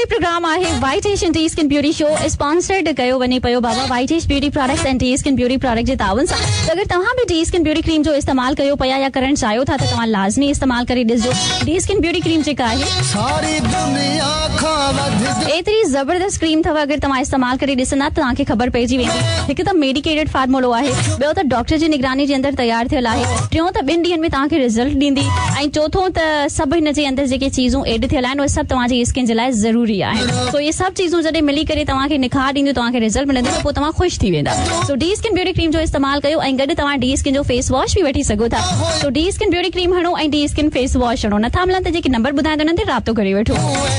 असांजो प्रोग्राम आहे white हेश and T skin beauty show sponsored कयो वञे पियो बाबा white हेश beauty products and T skin beauty product जे तावन सां। अगर तव्हां भी टी स्किन ब्यूटी क्रीम जो इस्तेमाल कयो पिया या करण चाहियो था त तव्हां लाज़मी इस्तेमाल करे ॾिसजो। टी स्किन ब्यूटी क्रीम जेका आहे सारी दुनिया खां एतरी ज़बरदस्त क्रीम अथव। अगर तव्हां इस्तेमाल करे ॾिसंदा त तव्हांखे ख़बर पइजी वेंदी। हिकु त मेडिकेटेड फार्मूलो आहे, ॿियो त डॉक्टर जी निगरानी जे अंदरि तयार थियल आहे, टियों त 2 ॾींहनि में तव्हांखे रिजल्ट ॾींदी, ऐं चौथों त सभु हिन जे अंदरि जेके चीज़ूं एड थियल आहिनि उहे सभु तव्हांजी स्किन जे लाइ ज़रूरी आहे। सो ये सभु चीज़ूं जॾहिं मिली करे तव्हांखे निखार ॾींदियूं, तव्हांखे रिजल्ट मिलंदो त पोइ तव्हां ख़ुशि थी वेंदा। सो डी स्किन ब्यूटी क्रीम जो इस्तेमाल कयो ऐं गॾु तव्हां डी स्किन जो फेस वॉश बि वठी सघो था। सो डी स्किन ब्यूटी क्रीम हणो ऐं डी स्किन फेस वॉश हणो। नथा मिलनि त जेके नंबर ॿुधाईंदो उन्हनि ते राब्तो करे वठो।